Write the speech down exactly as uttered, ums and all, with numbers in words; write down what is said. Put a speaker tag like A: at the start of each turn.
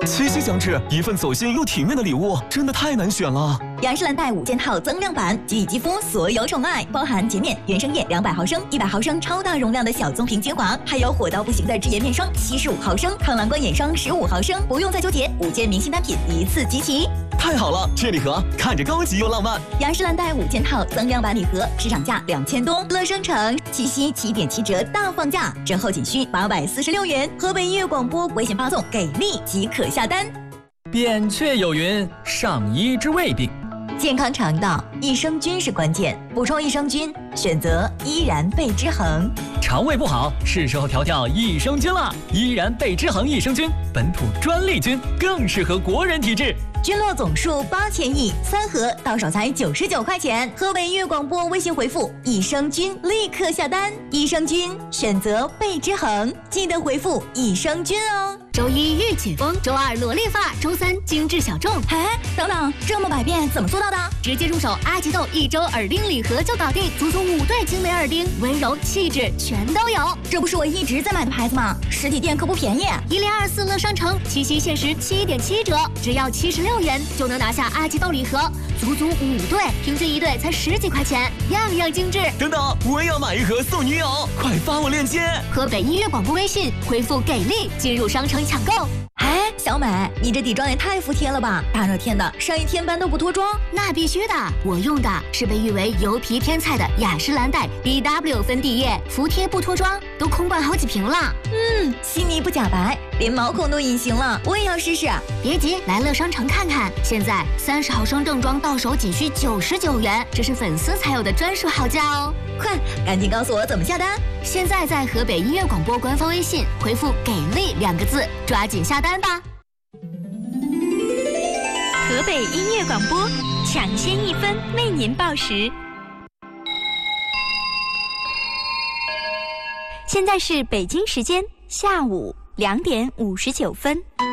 A: 七夕将至，一份走心又体面的礼物，真的太难选了。
B: 雅诗兰黛五件套增量版，给予肌肤所有宠爱，包含洁面、原生液两百毫升、一百毫升超大容量的小棕瓶精华，还有火到不行的智颜面霜七十五毫升、抗蓝光眼霜十五毫升，不用再纠结，五件明星单品一次集齐。
A: 太好了，这礼盒看着高级又浪漫。
B: 雅诗兰黛五件套增量版礼盒，市场价两千多，乐商城七夕七点七折大放价，折后仅需八百四十六元。河北音乐广播微信发送给力即可下单。
C: 扁鹊有云：上医治未病。
B: 健康肠道，益生菌是关键，补充益生菌，选择依然贝之恒。
C: 肠胃不好，是时候调调益生菌了。依然贝之恒益生菌，本土专利菌，更适合国人体质。
B: 菌落总数八千亿，三盒到手才九十九块钱。河北音乐广播微信回复益生菌，立刻下单。益生菌选择贝之恒，记得回复益生菌哦。
D: 周一御姐风，周二萝莉发，周三精致小众。
B: 哎，等等，这么百变怎么做到的？
D: 直接入手阿吉豆一周耳钉礼盒就搞定，足足五对精美耳钉，温柔气质全都有。
B: 这不是我一直在买的牌子吗？实体店可不便宜。
D: 一零二四乐商城七夕限时七点七折，只要七十六元就能拿下阿吉豆礼盒，足足五对，平均一对才十几块钱，样样精致。
A: 等等，我也要买一盒送女友，快发我链接。
D: 河北音乐广播微信回复给力进入商城抢购。
B: 哎，小美，你这底妆也太服帖了吧！大热天的，上一天班都不脱妆？
D: 那必须的，我用的是被誉为油皮天菜的雅诗兰黛 B W 粉底液，服帖不脱妆，都空罐好几瓶了。
B: 嗯，细腻不假白，连毛孔都隐形了，我也要试试。
D: 别急，来乐商城看看，现在三十毫升正装到手仅需九十九元，这是粉丝才有的专属好价哦！
B: 快，赶紧告诉我怎么下单！
D: 现在在河北音乐广播官方微信回复“给力”两个字，抓紧下单吧！
E: 河北音乐广播，抢先一分为您报时。现在是北京时间下午两点五十九分。